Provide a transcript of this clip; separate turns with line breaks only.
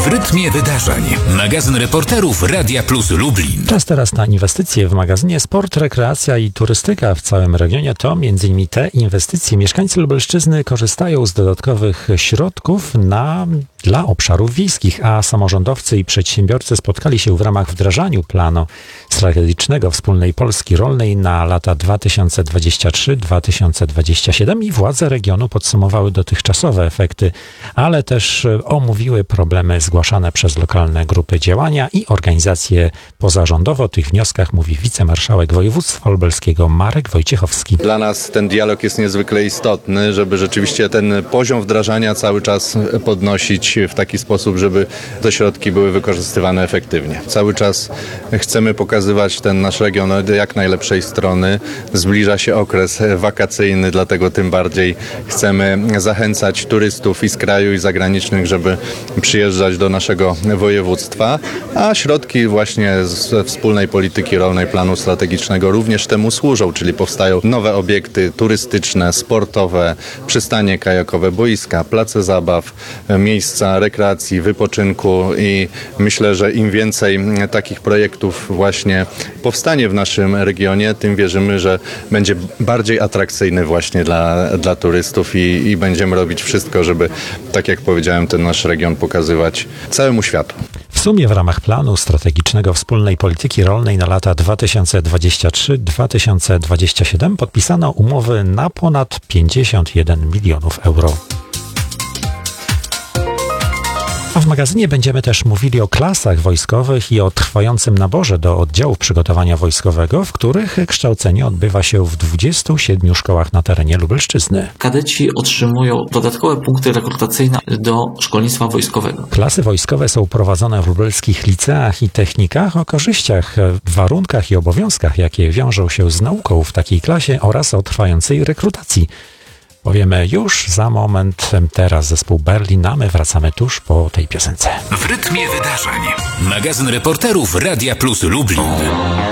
W rytmie wydarzeń. Magazyn reporterów Radia Plus Lublin.
Czas teraz na inwestycje w magazynie Sport, Rekreacja i Turystyka w całym regionie. To m.in. te inwestycje. Mieszkańcy Lubelszczyzny korzystają z dodatkowych środków dla obszarów wiejskich, a samorządowcy i przedsiębiorcy spotkali się w ramach wdrażania planu strategicznego wspólnej Polski rolnej na lata 2023-2027 i władze regionu podsumowały dotychczasowe efekty, ale też omówiły problemy zgłaszane przez lokalne grupy działania i organizacje pozarządowe. O tych wnioskach mówi wicemarszałek województwa lubelskiego Marek Wojciechowski.
Dla nas ten dialog jest niezwykle istotny, żeby rzeczywiście ten poziom wdrażania cały czas podnosić w taki sposób, żeby te środki były wykorzystywane efektywnie. Cały czas chcemy pokazywać ten nasz region od jak najlepszej strony. Zbliża się okres wakacyjny, dlatego tym bardziej chcemy zachęcać turystów i z kraju, i zagranicznych, żeby przyjeżdżać do naszego województwa, a środki właśnie ze wspólnej polityki rolnej, planu strategicznego również temu służą, czyli powstają nowe obiekty turystyczne, sportowe, przystanie kajakowe, boiska, place zabaw, miejsca rekreacji, wypoczynku i myślę, że im więcej takich projektów właśnie powstanie w naszym regionie, tym wierzymy, że będzie bardziej atrakcyjny właśnie dla turystów i będziemy robić wszystko, żeby, tak jak powiedziałem, ten nasz region pokazywać całemu światu.
W sumie w ramach planu strategicznego wspólnej polityki rolnej na lata 2023-2027 podpisano umowy na ponad 51 milionów euro. A w magazynie będziemy też mówili o klasach wojskowych i o trwającym naborze do oddziałów przygotowania wojskowego, w których kształcenie odbywa się w 27 szkołach na terenie Lubelszczyzny.
Kadeci otrzymują dodatkowe punkty rekrutacyjne do szkolnictwa wojskowego.
Klasy wojskowe są prowadzone w lubelskich liceach i technikach. O korzyściach, warunkach i obowiązkach, jakie wiążą się z nauką w takiej klasie oraz o trwającej rekrutacji powiemy już za moment. Teraz zespół Berlin, a my wracamy tuż po tej piosence.
W rytmie wydarzeń. Magazyn reporterów Radia Plus Lublin.